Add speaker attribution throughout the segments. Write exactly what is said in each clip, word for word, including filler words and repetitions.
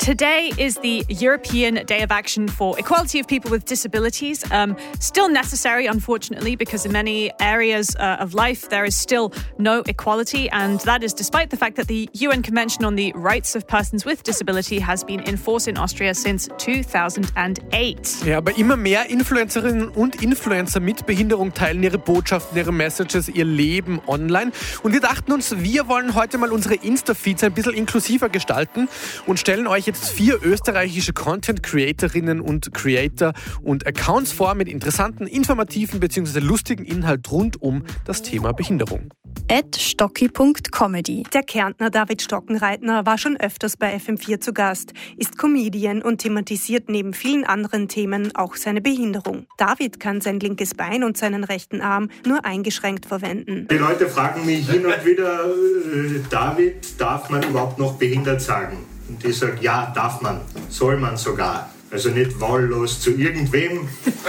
Speaker 1: Today is the European Day of Action for Equality of People with Disabilities. Um, still necessary, unfortunately, because in many areas uh, of life there is still no equality, and that is despite the fact that the U N Convention on the Rights of Persons with Disability has been in force in Austria since two thousand eight.
Speaker 2: Ja, aber immer mehr Influencerinnen und Influencer mit Behinderung teilen ihre Botschaften, ihre Messages, ihr Leben online. Und wir dachten uns, wir wollen heute mal unsere Insta-Feeds ein bisschen inklusiver gestalten und stellen euch jetzt vier österreichische Content-Creatorinnen und Creator und Accounts vor mit interessanten, informativen bzw. lustigen Inhalt rund um das Thema Behinderung.
Speaker 3: at stocki punkt comedy.
Speaker 4: Der Kärntner David Stockenreitner war schon öfters bei F M vier zu Gast, ist Comedian und thematisiert neben vielen anderen Themen auch seine Behinderung. David kann sein linkes Bein und seinen rechten Arm nur eingeschränkt verwenden.
Speaker 5: Die Leute fragen mich hin und wieder, äh, David, darf man überhaupt noch behindert sagen? Und ich sage, ja, darf man, soll man sogar. Also nicht wahllos zu irgendwem.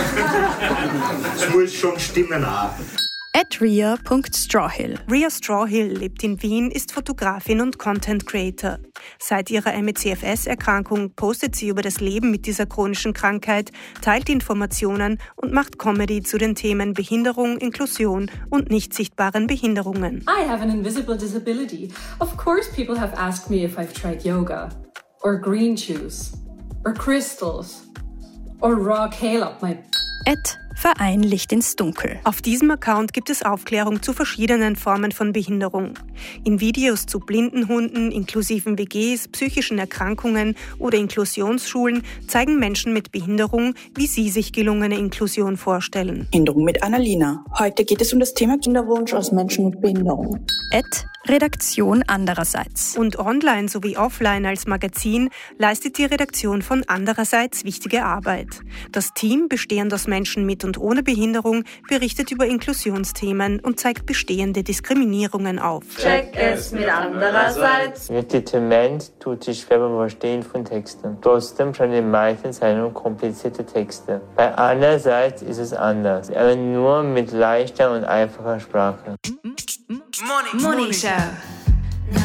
Speaker 5: Es muss schon stimmen auch.
Speaker 3: at ria punkt strawhill.
Speaker 4: Ria Strawhill lebt in Wien, ist Fotografin und Content Creator. Seit ihrer M E C F S-Erkrankung postet sie über das Leben mit dieser chronischen Krankheit, teilt Informationen und macht Comedy zu den Themen Behinderung, Inklusion und nicht sichtbaren Behinderungen.
Speaker 6: I have an invisible disability. Of course people have asked me if I've tried yoga, or green juice, or crystals, or raw kale up my...
Speaker 3: at Verein Licht ins Dunkel.
Speaker 4: Auf diesem Account gibt es Aufklärung zu verschiedenen Formen von Behinderung. In Videos zu blinden Hunden, inklusiven W Gs, psychischen Erkrankungen oder Inklusionsschulen zeigen Menschen mit Behinderung, wie sie sich gelungene Inklusion vorstellen.
Speaker 7: Behinderung mit Annalena. Heute geht es um das Thema Kinderwunsch aus Menschen mit Behinderung.
Speaker 3: at Redaktion andererseits.
Speaker 4: Und online sowie offline als Magazin leistet die Redaktion von andererseits wichtige Arbeit. Das Team, bestehend aus Menschen mit und ohne Behinderung, berichtet über Inklusionsthemen und zeigt bestehende Diskriminierungen auf.
Speaker 8: Check es mit andererseits.
Speaker 9: Mit Dement tut sich schwer beim Verstehen von Texten. Trotzdem schon in manchen Zeichnungen komplizierte Texte. Bei andererseits ist es anders, aber nur mit leichter und einfacher Sprache.
Speaker 1: Morning Show.